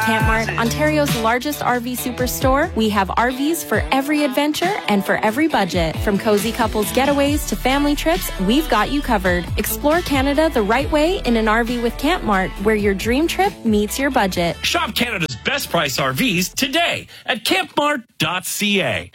Camp Mart, Ontario's largest RV superstore. We have RVs for every adventure and for every budget. From cozy couples getaways to family trips, we've got you covered. Explore Canada the right way in an RV with Camp Mart, where your dream trip meets your budget. Shop Canada's best price RVs today at campmart.ca.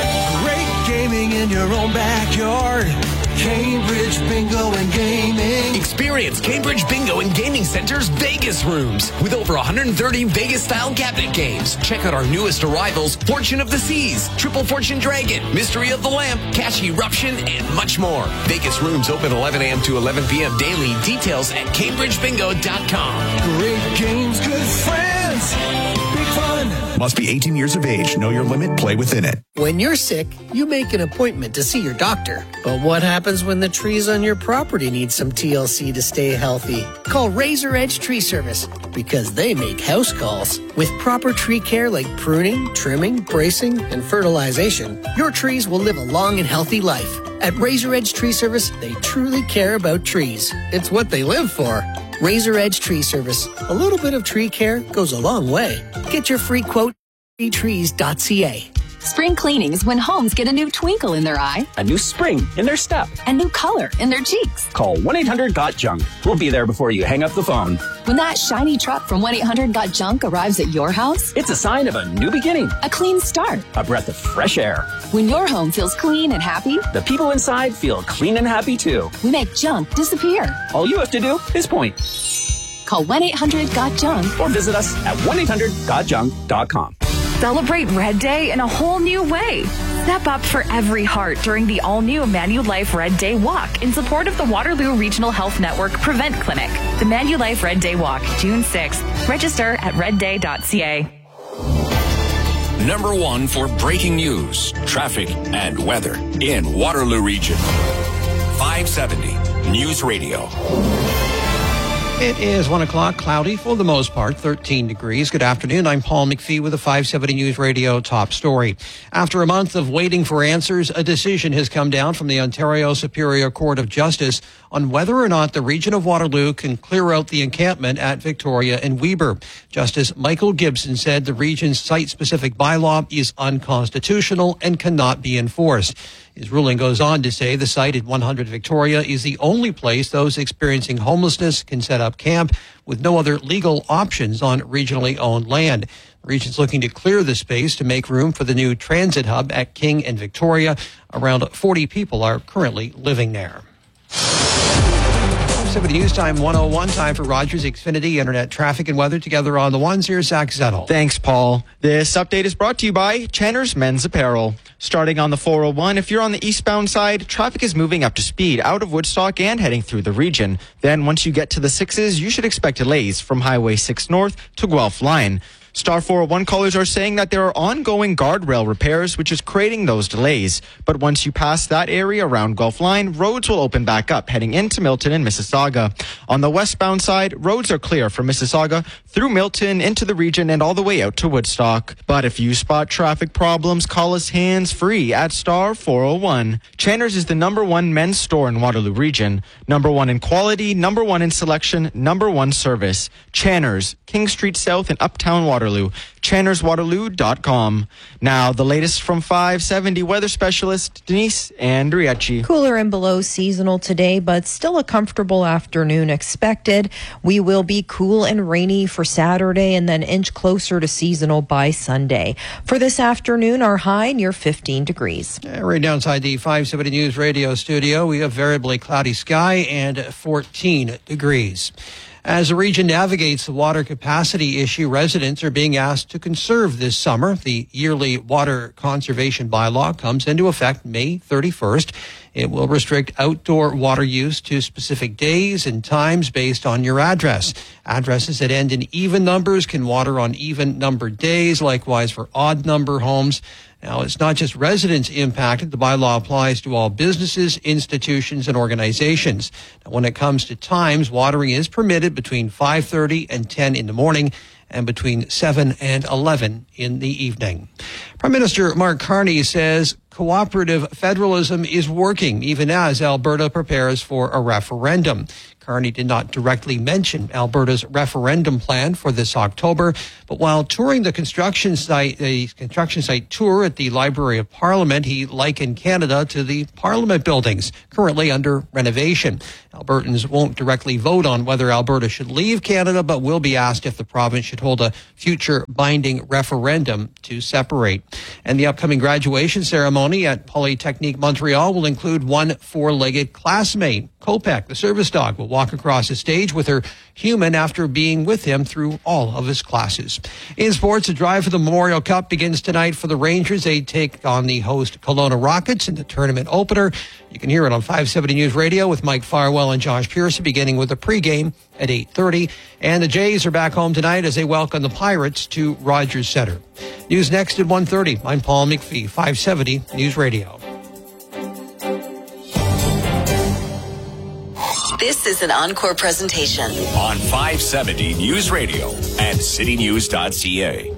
Great gaming in your own backyard. Cambridge Bingo and Gaming. Experience Cambridge Bingo and Gaming Center's Vegas rooms with over 130 Vegas-style cabinet games. Check out our newest arrivals, Fortune of the Seas, Triple Fortune Dragon, Mystery of the Lamp, Cash Eruption, and much more. Vegas rooms open 11 a.m. to 11 p.m. daily. Details at CambridgeBingo.com. Great games, good friends, big fun. Must be 18 years of age. Know your limit. Play within it. When you're sick, you make an appointment to see your doctor. But what happens when the trees on your property need some TLC to stay healthy? Call Razor Edge Tree Service because they make house calls. With proper tree care like pruning, trimming, bracing, and fertilization, your trees will live a long and healthy life. At Razor Edge Tree Service, they truly care about trees. It's what they live for. Razor Edge Tree Service. A little bit of tree care goes a long way. Get your free quote at trees.ca. Spring cleaning is when homes get a new twinkle in their eye, a new spring in their step, a new color in their cheeks. Call 1-800-GOT-JUNK. We'll be there before you hang up the phone. When that shiny truck from 1-800-GOT-JUNK arrives at your house, it's a sign of a new beginning, a clean start, a breath of fresh air. When your home feels clean and happy, the people inside feel clean and happy too. We make junk disappear. All you have to do is point. Call 1-800-GOT-JUNK or visit us at 1-800-GOTJUNK.com. Celebrate Red Day in a whole new way. Step up for every heart during the all-new Manulife Red Day Walk in support of the Waterloo Regional Health Network Prevent Clinic. The Manulife Red Day Walk, June 6th. Register at redday.ca. Number one for breaking news, traffic, and weather in Waterloo Region. 570 News Radio. It is 1 o'clock, cloudy for the most part, 13 degrees. Good afternoon. I'm Paul McPhee with the 570 News Radio top story. After a month of waiting for answers, a decision has come down from the Ontario Superior Court of Justice on whether or not the region of Waterloo can clear out the encampment at Victoria and Weber. Justice Michael Gibson said the region's site-specific bylaw is unconstitutional and cannot be enforced. His ruling goes on to say the site at 100 Victoria is the only place those experiencing homelessness can set up camp with no other legal options on regionally owned land. The region's looking to clear the space to make room for the new transit hub at King and Victoria. Around 40 people are currently living there. 570 News Time 101, time for Rogers Xfinity Internet traffic and weather together on the ones. Here's Zach Zettel. Thanks, Paul. This update is brought to you by Channer's Men's Apparel. Starting on the 401, if you're on the eastbound side, traffic is moving up to speed out of Woodstock and heading through the region. Then once you get to the 6s, you should expect delays from Highway 6 North to Guelph Line. Star 401 callers are saying that there are ongoing guardrail repairs, which is creating those delays. But once you pass that area around Guelph Line, roads will open back up heading into Milton and Mississauga. On the westbound side, roads are clear from Mississauga through Milton into the region and all the way out to Woodstock. But if you spot traffic problems, call us hands-free at Star 401. Channer's is the #1 men's store in Waterloo Region. #1 in quality, #1 in selection, #1 service. Channer's, King Street South in Uptown Waterloo. ChannersWaterloo.com. Now, the latest from 570 weather specialist Denise Andriacci. Cooler and below seasonal today, but still a comfortable afternoon expected. We will be cool and rainy for Saturday and then inch closer to seasonal by Sunday. For this afternoon, our high near 15 degrees. Right now inside the 570 News Radio studio, we have variably cloudy sky and 14 degrees. As the region navigates the water capacity issue, residents are being asked to conserve this summer. The yearly water conservation bylaw comes into effect May 31st. It will restrict outdoor water use to specific days and times based on your address. Addresses that end in even numbers can water on even numbered days, likewise for odd number homes. Now, it's not just residents impacted. The bylaw applies to all businesses, institutions, and organizations. Now, when it comes to times, watering is permitted between 5:30 and 10 in the morning and between 7 and 11 in the evening. Prime Minister Mark Carney says cooperative federalism is working, even as Alberta prepares for a referendum. Carney did not directly mention Alberta's referendum plan for this October, but while touring the construction site tour at the Library of Parliament, he likened Canada to the Parliament buildings currently under renovation. Albertans won't directly vote on whether Alberta should leave Canada, but will be asked if the province should hold a future binding referendum to separate. And the upcoming graduation ceremony at Polytechnique Montreal will include one four-legged classmate. Kopek, the service dog, will walk across the stage with her human after being with him through all of his classes. In sports, a drive for the Memorial Cup begins tonight for the Rangers. They take on the host Kelowna Rockets in the tournament opener. You can hear it on 570 News Radio with Mike Farwell and Josh Pearson, beginning with a pregame at 8:30. And the Jays are back home tonight as they welcome the Pirates to Rogers Centre. News next at 1:30. I'm Paul McPhee, 570 News Radio. This is an Encore presentation on 570 News Radio and citynews.ca.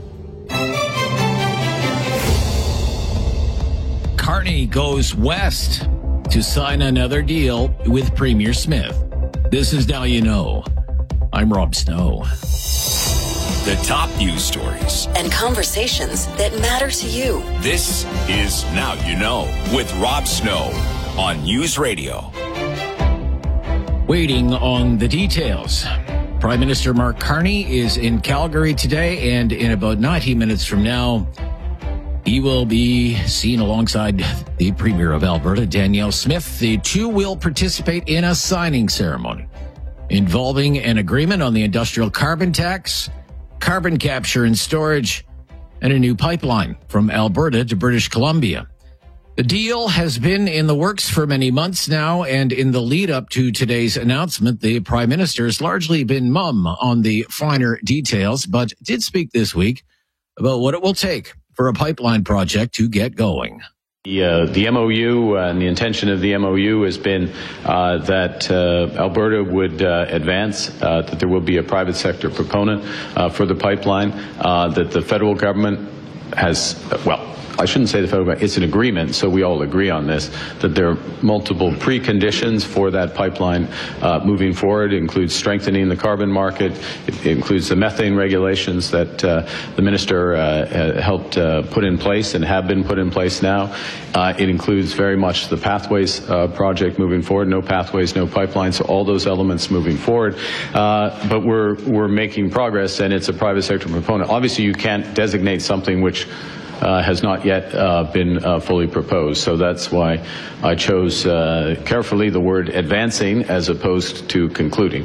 Carney goes west to sign another deal with Premier Smith. This is Now You Know. I'm Rob Snow. The top news stories and conversations that matter to you. This is Now You Know with Rob Snow on News Radio. Waiting on the details. Prime Minister Mark Carney is in Calgary today, and in about 90 minutes from now, he will be seen alongside the Premier of Alberta, Danielle Smith. The two will participate in a signing ceremony involving an agreement on the industrial carbon tax, carbon capture and storage, and a new pipeline from Alberta to British Columbia. The deal has been in the works for many months now, and in the lead up to today's announcement, the Prime Minister has largely been mum on the finer details, but did speak this week about what it will take for a pipeline project to get going. The MOU and the intention of the MOU has been that Alberta would advance, that there will be a private sector proponent for the pipeline, that the federal government has, I shouldn't say the federal government, it's an agreement, so we all agree on this, that there are multiple preconditions for that pipeline moving forward. It includes strengthening the carbon market. It includes the methane regulations that the minister helped put in place and have been put in place now. It includes very much the Pathways project moving forward. No pathways, no pipelines, so all those elements moving forward. But we're making progress, and it's a private sector component. Obviously, you can't designate something which has not yet been fully proposed. So that's why I chose carefully the word advancing as opposed to concluding.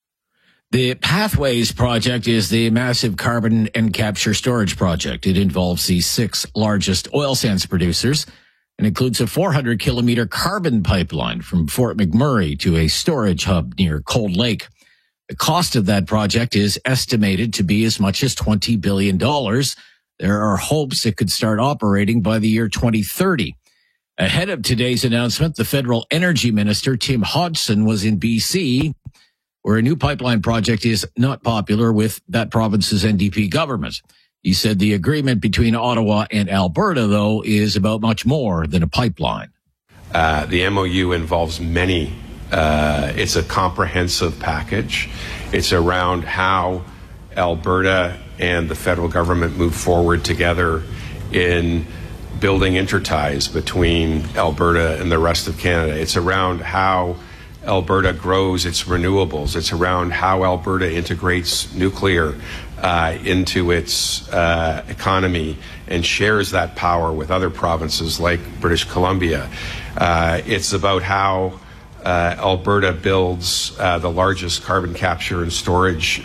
The Pathways project is the massive carbon and capture storage project. It involves the 6 largest oil sands producers and includes a 400-kilometer carbon pipeline from Fort McMurray to a storage hub near Cold Lake. The cost of that project is estimated to be as much as $20 billion. There are hopes it could start operating by the year 2030. Ahead of today's announcement, the federal energy minister, Tim Hodgson, was in BC, where a new pipeline project is not popular with that province's NDP government. He said the agreement between Ottawa and Alberta, though, is about much more than a pipeline. The MOU involves many. It's a comprehensive package. It's around how Alberta and the federal government move forward together in building interties between Alberta and the rest of Canada. It's around how Alberta grows its renewables. It's around how Alberta integrates nuclear into its economy and shares that power with other provinces like British Columbia. It's about how Alberta builds the largest carbon capture and storage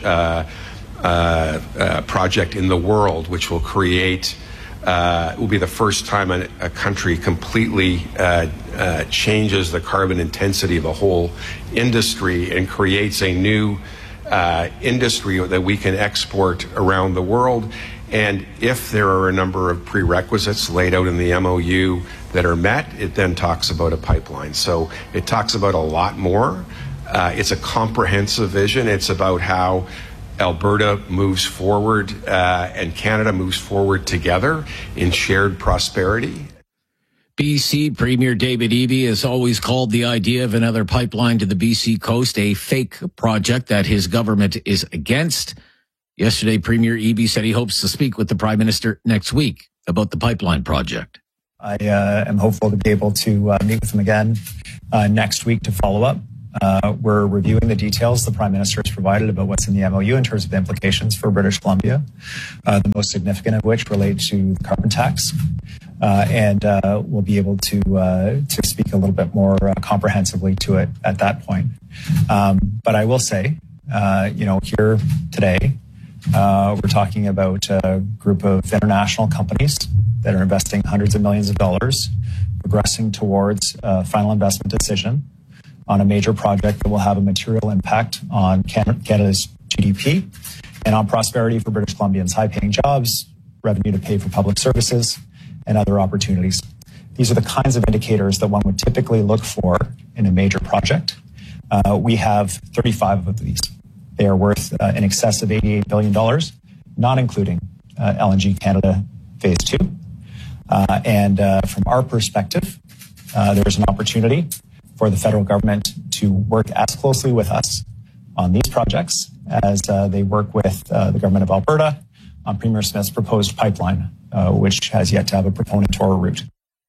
project in the world, which will create, will be the first time a country completely changes the carbon intensity of a whole industry and creates a new industry that we can export around the world. And if there are a number of prerequisites laid out in the MOU that are met, it then talks about a pipeline. So it talks about a lot more. It's a comprehensive vision. It's about how Alberta moves forward and Canada moves forward together in shared prosperity. BC Premier David Eby has always called the idea of another pipeline to the BC coast a fake project that his government is against. Yesterday, Premier Eby said he hopes to speak with the Prime Minister next week about the pipeline project. I am hopeful to be able to meet with him again next week to follow up. We're reviewing the details the Prime Minister has provided about what's in the MOU in terms of implications for British Columbia, the most significant of which relate to the carbon tax. And we'll be able to speak a little bit more comprehensively to it at that point. But I will say, here today, we're talking about a group of international companies that are investing hundreds of millions of dollars, progressing towards a final investment decision on a major project that will have a material impact on Canada's GDP and on prosperity for British Columbians, high-paying jobs, revenue to pay for public services, and other opportunities. These are the kinds of indicators that one would typically look for in a major project. We have 35 of these. They are worth in excess of $88 billion, not including LNG Canada Phase 2. And from our perspective, there's an opportunity for the federal government to work as closely with us on these projects as they work with the government of Alberta on Premier Smith's proposed pipeline, which has yet to have a proponent or a route.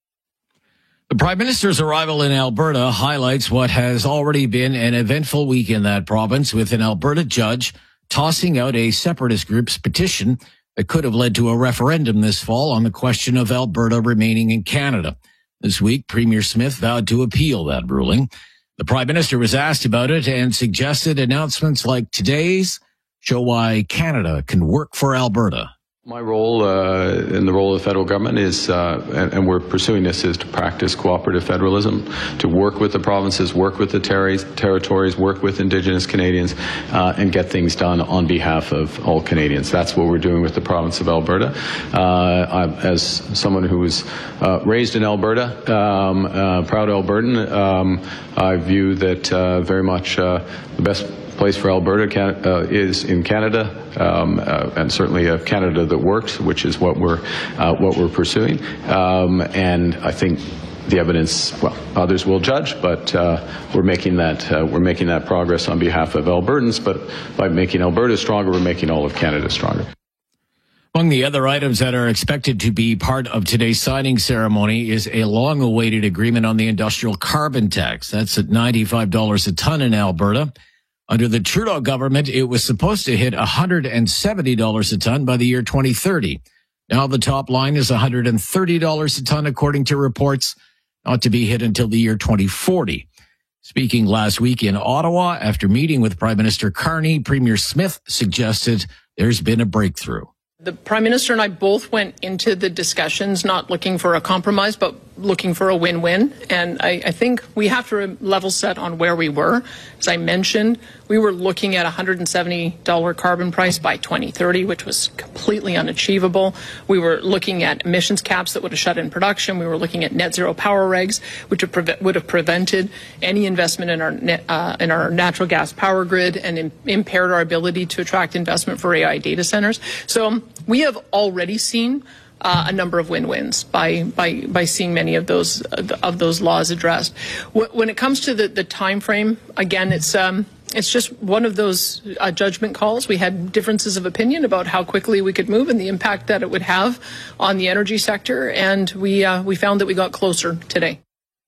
The Prime Minister's arrival in Alberta highlights what has already been an eventful week in that province, with an Alberta judge tossing out a separatist group's petition that could have led to a referendum this fall on the question of Alberta remaining in Canada. This week, Premier Smith vowed to appeal that ruling. The Prime Minister was asked about it and suggested announcements like today's show why Canada can work for Alberta. My role in the role of the federal government is, and we're pursuing this, is to practice cooperative federalism, to work with the provinces, work with the territories, work with Indigenous Canadians, and get things done on behalf of all Canadians. That's what we're doing with the province of Alberta. As someone who was raised in Alberta, proud Albertan, I view that very much the best place for Alberta is in Canada, and certainly a Canada that works, which is what we're pursuing. And I think the evidence, well, others will judge, but we're making that progress on behalf of Albertans. But by making Alberta stronger, we're making all of Canada stronger. Among the other items that are expected to be part of today's signing ceremony is a long-awaited agreement on the industrial carbon tax. That's at $95 a ton in Alberta. Under the Trudeau government, it was supposed to hit $170 a ton by the year 2030. Now the top line is $130 a ton, according to reports, not to be hit until the year 2040. Speaking last week in Ottawa, after meeting with Prime Minister Carney, Premier Smith suggested there's been a breakthrough. The Prime Minister and I both went into the discussions not looking for a compromise, but looking for a win-win. And I think we have to level set on where we were. As I mentioned, we were looking at a $170 carbon price by 2030, which was completely unachievable. We were looking at emissions caps that would have shut in production. We were looking at net zero power regs, which would have prevented any investment in our natural gas power grid and impaired our ability to attract investment for AI data centers. So we have already seen a number of win-wins by seeing many of those laws addressed. When it comes to the time frame, again, it's just one of those judgment calls. We had differences of opinion about how quickly we could move and the impact that it would have on the energy sector, and we found that we got closer today.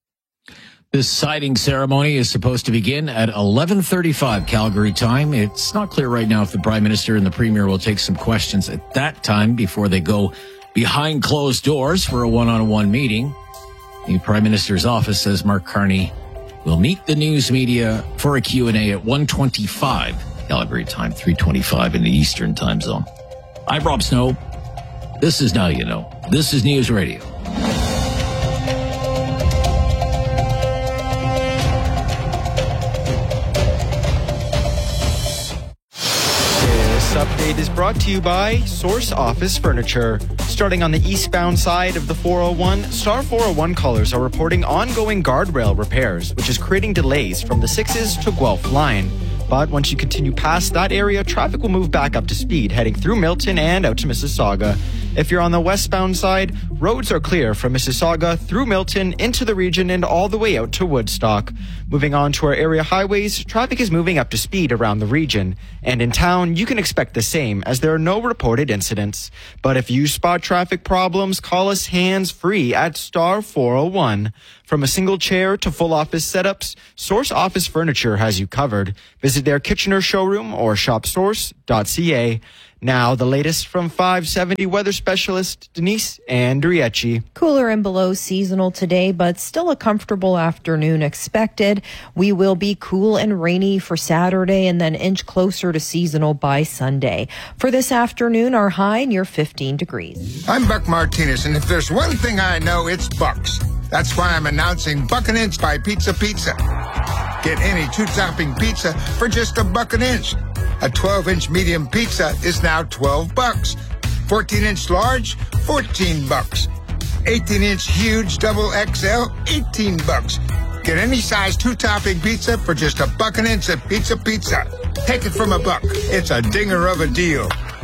This signing ceremony is supposed to begin at 11:35 Calgary time. It's not clear right now if the Prime Minister and the Premier will take some questions at that time before they go behind closed doors for a one-on-one meeting. The Prime Minister's office says Mark Carney will meet the news media for a Q&A at 1:25 Calgary time, 3:25 in the Eastern time zone. I'm Rob Snow. This is Now You Know. This is News Radio. This update is brought to you by Source Office Furniture. Starting on the eastbound side of the 401, Star 401 callers are reporting ongoing guardrail repairs, which is creating delays from the 6s to Guelph line. But once you continue past that area, traffic will move back up to speed, heading through Milton and out to Mississauga. If you're on the westbound side, roads are clear from Mississauga through Milton into the region and all the way out to Woodstock. Moving on to our area highways, traffic is moving up to speed around the region. And in town, you can expect the same as there are no reported incidents. But if you spot traffic problems, call us hands-free at star 401. From a single chair to full office setups, Source Office Furniture has you covered. Visit their Kitchener showroom or shopsource.ca. Now, the latest from 570 weather specialist Denise Andriecci. Cooler and below seasonal today, but still a comfortable afternoon expected. We will be cool and rainy for Saturday and then inch closer to seasonal by Sunday. For this afternoon, our high near 15 degrees. I'm Buck Martinez, and if there's one thing I know, it's Bucks. That's why I'm announcing Buck an Inch by Pizza Pizza. Get any two-topping pizza for just $1 an inch. A 12-inch medium pizza is now $12. 14-inch large, $14. 18-inch huge double XL, $18. Get any size two-topping pizza for just $1 an inch at Pizza Pizza. Take it from a buck. It's a dinger of a deal.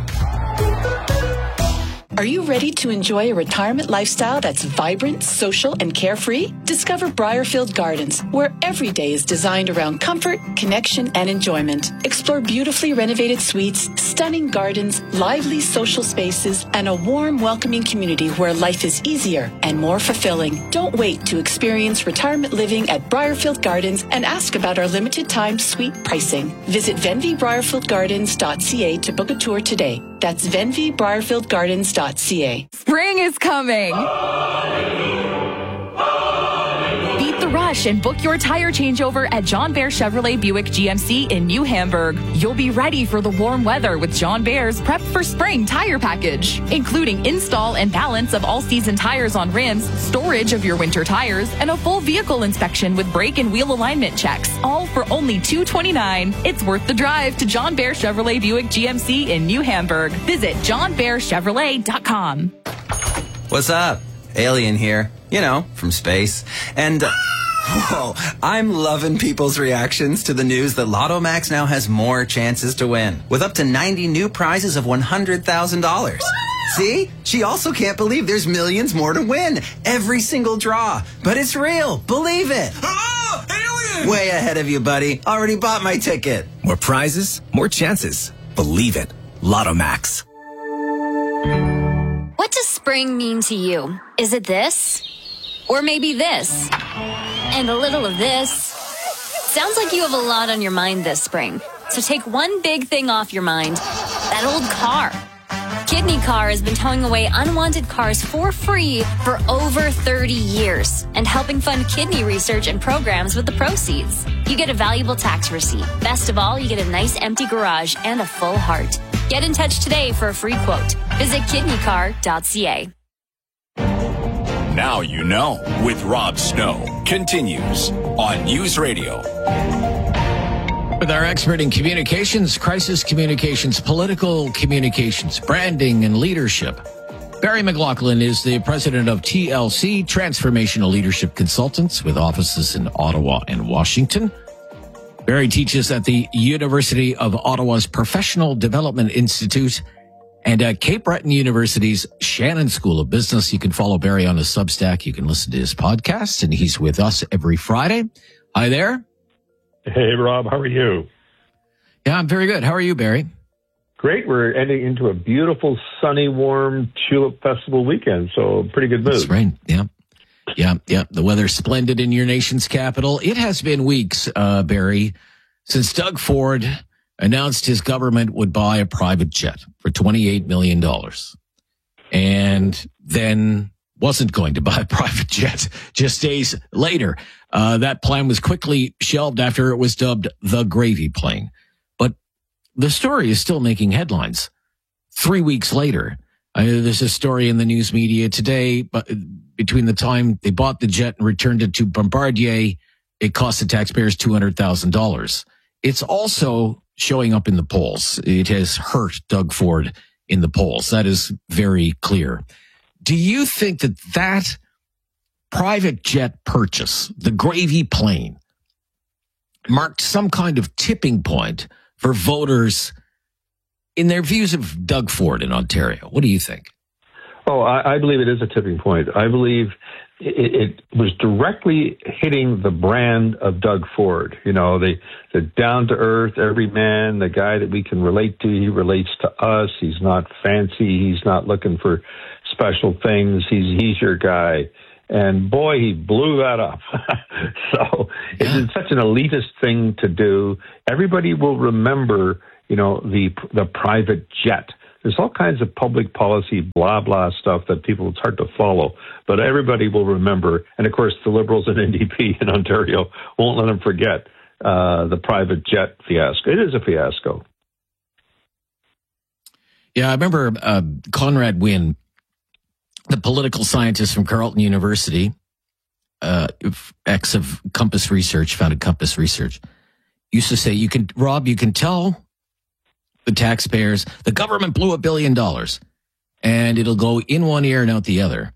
Are you ready to enjoy a retirement lifestyle that's vibrant, social, and carefree? Discover Briarfield Gardens, where every day is designed around comfort, connection, and enjoyment. Explore beautifully renovated suites, stunning gardens, lively social spaces, and a warm, welcoming community where life is easier and more fulfilling. Don't wait to experience retirement living at Briarfield Gardens and ask about our limited time suite pricing. Visit venvybriarfieldgardens.ca to book a tour today. That's venvybriarfieldgardens.ca. Spring is coming. Beat the rush and book your tire changeover at John Bear Chevrolet Buick GMC in New Hamburg. You'll be ready for the warm weather with John Bear's Prep for Spring tire package, including install and balance of all-season tires on rims, storage of your winter tires, and a full vehicle inspection with brake and wheel alignment checks, all for only $229. It's worth the drive to John Bear Chevrolet Buick GMC in New Hamburg. Visit johnbearchevrolet.com. What's up? Alien here. You know, from space. And, whoa, I'm loving people's reactions to the news that Lotto Max now has more chances to win, with up to 90 new prizes of $100,000. See? She also can't believe there's millions more to win. Every single draw. But it's real. Believe it. Oh, alien! Way ahead of you, buddy. Already bought my ticket. More prizes, more chances. Believe it. Lotto Max. What does spring mean to you? Is it this? Or maybe this? And a little of this? Sounds like you have a lot on your mind this spring. So take one big thing off your mind. That old car. Kidney Car has been towing away unwanted cars for free for over 30 years and helping fund kidney research and programs with the proceeds. You get a valuable tax receipt. Best of all, you get a nice empty garage and a full heart. Get in touch today for a free quote. Visit kidneycar.ca. Now you know with Rob Snow continues on News Radio. With our expert in communications, crisis communications, political communications, branding, and leadership, Barry McLaughlin is the president of TLC, Transformational Leadership Consultants, with offices in Ottawa and Washington. Barry teaches at the University of Ottawa's Professional Development Institute and at Cape Breton University's Shannon School of Business. You can follow Barry on his Substack. You can listen to his podcast, and he's with us every Friday. Hi there. Hey, Rob. How are you? Yeah, I'm very good. How are you, Barry? Great. We're ending into a beautiful, sunny, warm Tulip Festival weekend, so pretty good mood. That's right. Yeah. Yeah. The weather's splendid in your nation's capital. It has been weeks, Barry, since Doug Ford announced his government would buy a private jet for $28 million and then wasn't going to buy a private jet just days later. That plan was quickly shelved after it was dubbed the gravy plane. But the story is still making headlines. 3 weeks later, there's a story in the news media today, but between the time they bought the jet and returned it to Bombardier, it cost the taxpayers $200,000. It's also showing up in the polls. It has hurt Doug Ford in the polls. That is very clear. Do you think that private jet purchase, the gravy plane, marked some kind of tipping point for voters in their views of Doug Ford in Ontario? What do you think? Oh, I believe it is a tipping point. I believe it was directly hitting the brand of Doug Ford. You know, the down-to-earth, every man, the guy that we can relate to. He relates to us. He's not fancy. He's not looking for special things. He's your guy. And boy, he blew that up. So it's such an elitist thing to do. Everybody will remember, you know, the private jet. There's all kinds of public policy, blah, blah stuff that it's hard to follow. But everybody will remember. And, of course, the Liberals and NDP in Ontario won't let them forget the private jet fiasco. It is a fiasco. Yeah, I remember Conrad Wynne, the political scientist from Carleton University, ex of Compass Research, founded Compass Research, used to say, you can tell the taxpayers, the government blew $1 billion and it'll go in one ear and out the other.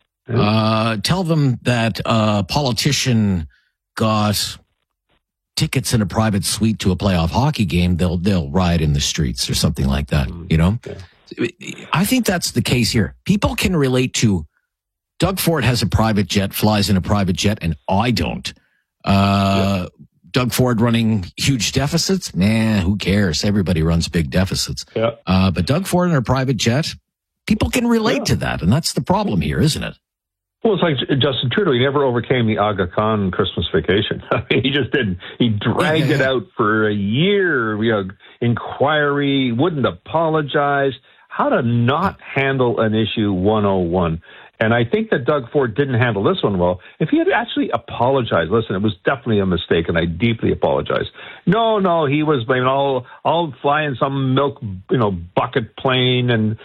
Tell them that a politician got tickets in a private suite to a playoff hockey game. They'll riot in the streets or something like that. You know, I think that's the case here. People can relate to Doug Ford has a private jet, flies in a private jet, and I don't. Doug Ford running huge deficits? Nah, who cares? Everybody runs big deficits. Yeah. But Doug Ford in a private jet, people can relate to that, and that's the problem here, isn't it? Well, it's like Justin Trudeau. He never overcame the Aga Khan Christmas vacation. He just didn't. He dragged it out for a year. You know, inquiry, wouldn't apologize. How to not handle an issue 101. And I think that Doug Ford didn't handle this one well. If he had actually apologized, listen, it was definitely a mistake, and I deeply apologize. No, he was blaming I'll fly in some milk, bucket plane, and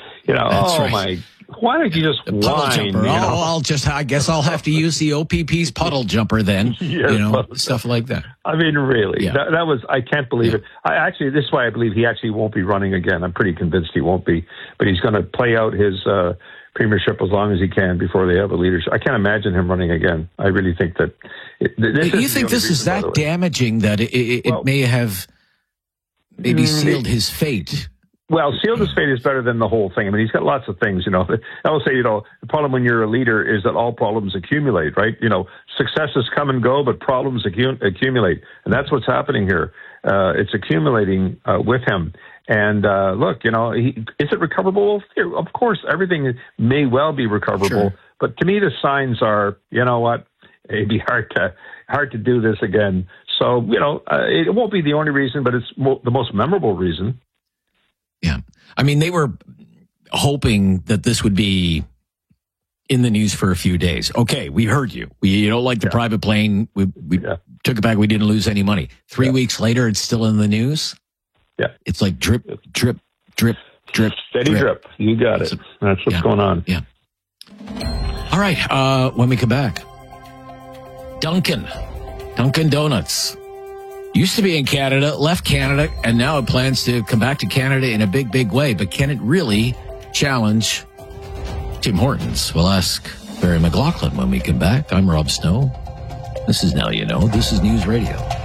why don't you just whine? I guess I'll have to use the OPP's puddle jumper then. Stuff like that. I mean, really, that was, I can't believe it. This is why I believe he actually won't be running again. I'm pretty convinced he won't be, but he's going to play out his premiership as long as he can before they have a leadership. I can't imagine him running again. I really think that. You think this is that damaging that it may have maybe sealed his fate? Well, sealed his fate is better than the whole thing. I mean, he's got lots of things, I will say, the problem when you're a leader is that all problems accumulate, right? Successes come and go, but problems accumulate. And that's what's happening here. It's accumulating with him. And look, is it recoverable? Of course, everything may well be recoverable. Sure. But to me, the signs are, it'd be hard to do this again. So, it won't be the only reason, but it's the most memorable reason. Yeah. I mean, they were hoping that this would be in the news for a few days. Okay, we heard you. You don't like the private plane. We took it back. We didn't lose any money. 3 weeks later, it's still in the news. Yeah. It's like drip, drip, drip, drip. Steady drip. You got it. That's what's going on. Yeah. All right. When we come back, Dunkin' Donuts. Used to be in Canada, left Canada, and now it plans to come back to Canada in a big, big way. But can it really challenge Tim Hortons? We'll ask Barry McLaughlin when we come back. I'm Rob Snow. This is Now You Know. This is News Radio.